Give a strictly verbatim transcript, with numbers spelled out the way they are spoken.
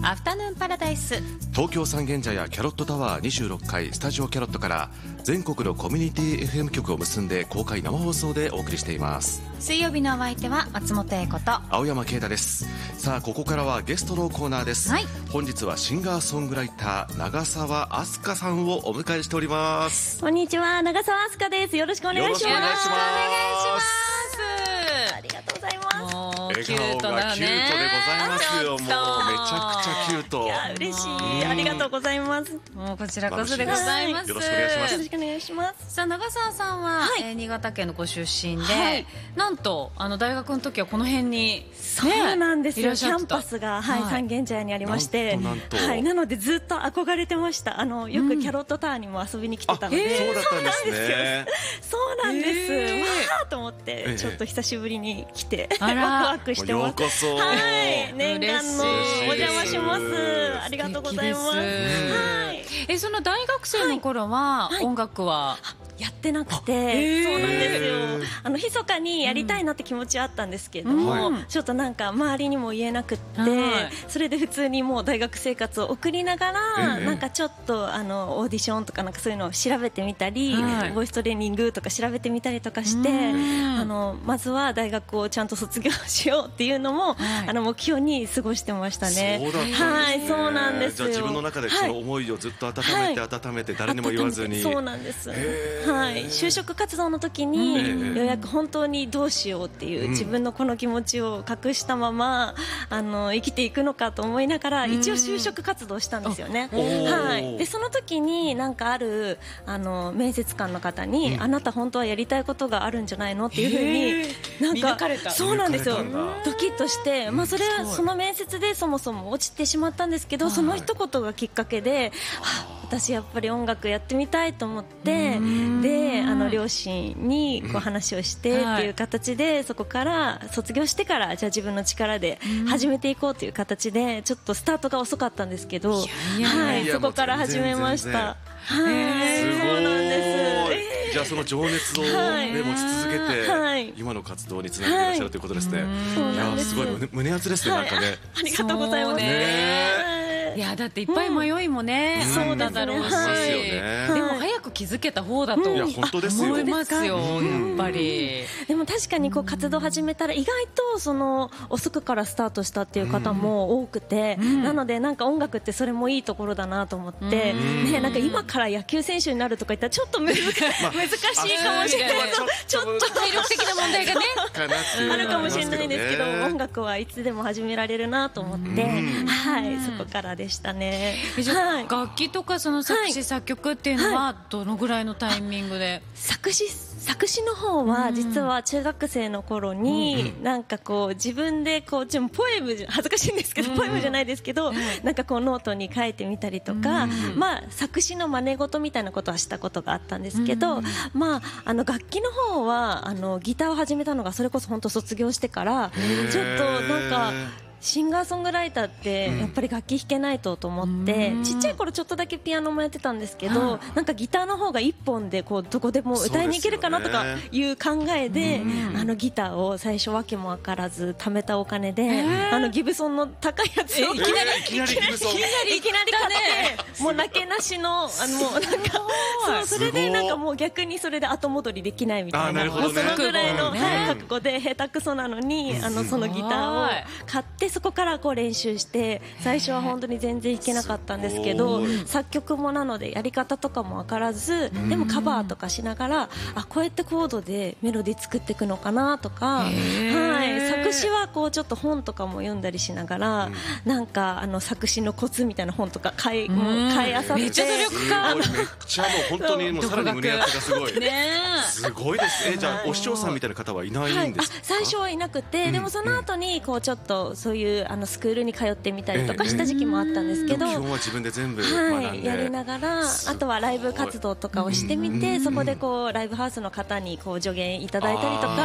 アフタヌーンパラダイス。 東京三軒茶屋キャロットタワーにじゅうろっかいスタジオキャロットから全国のコミュニティ エフエム 局を結んで公開生放送でお送りしています。 水曜日のお相手は松本英子と青山啓太です。さあここからはゲストのコーナーです、はい、本日はシンガーソングライター長澤飛鳥さんをお迎えしております。 こんにちは、長澤飛鳥です。よろしくお願いします。 よろしくお願いします。 ありがとうございます。 笑顔がキュートでございますよ。もうめちゃくちゃキュート。 いや嬉しい、ありがとうございます。 もうこちらこそでございます。 よろしくお願いします。 よろしくお願いします。 さあ長澤さんは、はい、えー、新潟県のご出身で、はい、なんとあの大学の時はこの辺に、ね、 そうなんですよ。キャンパスが、はいはい、 三軒茶屋にありまして、 なんとなんと、 はい、なのでずっと憧れてました。あのよくキャロットタワーにも遊びに来てたので、 うん、そうだったんですね。 そうなんです。 えー、 わーと思って、えー、ちょっと久しぶりに来てあらワクワクしてます。 ようこそ。 はい、念願のお邪魔します。ありがとうございます。はい。 え、その大学生の頃は、はい、音楽はやってなくて、そうなんですよ。あの密かにやりたいなって気持ちはあったんですけども、うん、ちょっとなんか周りにも言えなくって、はい、それで普通にもう大学生活を送りながら、えー、なんかちょっとあのオーディションとかなんかそういうのを調べてみたり、はい、ボイストレーニングとか調べてみたりとかして、あのまずは大学をちゃんと卒業しようっていうのも、はい、あの目標に過ごしてましたね。 そうだったんですね。 はい、そうなんですよ。 じゃあ自分の中でその思いをずっと温めて温めて誰にも言わずに、 そうなんです。はい、就職活動の時に、うん、ようやく本当にどうしようっていう、うん、自分のこの気持ちを隠したままあの生きていくのかと思いながら、うん、一応就職活動したんですよね。はい、でその時になんかあるあの面接官の方に、うん、あなた本当はやりたいことがあるんじゃないのっていうふうになんかそうなんですよ。ドキッとして、まあ、それはその面接でそもそも落ちてしまったんですけど、その一言がきっかけで、はあ、私やっぱり音楽やってみたいと思って、であの両親にこう話をしてっていう形で、そこから卒業してからじゃあ自分の力で始めていこうという形で、ちょっとスタートが遅かったんですけど、はい、そこから始めました。はい、そうなんです。 じゃあその情熱を、ね、はい、持ち続けて、はい、今の活動につなげていらっしゃるということですね。はい、いやすごい 胸, 胸熱ですね、はい、なんかね。 ありがとうございますね。 いやだっていっぱい迷いもね、うん、そうだだろうし、 はい、 でも早く気づけた方だと思いますよ、やっぱり。 でも確かにこう活動始めたら意外とその遅くからスタートしたっていう方も多くて、うん、なのでなんか音楽ってそれもいいところだなと思って、うん、ね、なんか今から野球選手になるとか言ったらちょっと難しいかもしれない、ちょっと体力的な問題がねあるかもしれないですけど、音楽はいつでも始められるなと思って、はい、そこからでしたね。 はい、楽器とかその作詞作曲っていうのはどのぐらいのタイミングで？ 作詞作詞の方は実は中学生の頃になんかこう自分でこうポエム、恥ずかしいんですけどポエムじゃないですけど、なんかこうノートに書いてみたりとか、まあ作詞の真似事みたいなことはしたことがあったんですけど、まああの楽器の方はあのギターを始めたのがそれこそ本当卒業してから、ちょっとなんかシンガーソングライターってやっぱり楽器弾けないとと思って、うん、ちっちゃい頃ちょっとだけピアノもやってたんですけど、うん、なんかギターの方が一本でこうどこでも歌いに行けるかなとかいう考えで、あのギターを最初わけも分からず貯めたお金で、えー、あのギブソンの高いやつをいきなりいきなりギブソンいきなり買ってもうなけなしのあのもうなんかそうそれでなんかもう逆にそれで後戻りできないみたいな、そのぐらいの、はい、覚悟で下手くそなのにあのそのギターを買ってそこからこう練習して、最初は本当に全然弾けなかったんですけど、作曲もなのでやり方とかも分からず、でもカバーとかしながら、あこうやってコードでメロディー作っていくのかなとか、はい、作詞はこうちょっと本とかも読んだりしながら、なんかあの作詞のコツみたいな本とか買いもう買いあさって、 めっちゃ努力家、 めっちゃもう本当にもうさらに胸熱がすごいすごいですね。じゃあお師匠さんみたいな方はいないんですか？ はい、最初はいなくて、でもその後にこうちょっとそういうあのスクールに通ってみたりとかした時期もあったんですけど、 基本は自分で全部学んで、 はい、やりながら、あとはライブ活動とかをしてみて、そこでこうライブハウスの方にこう助言いただいたりとか、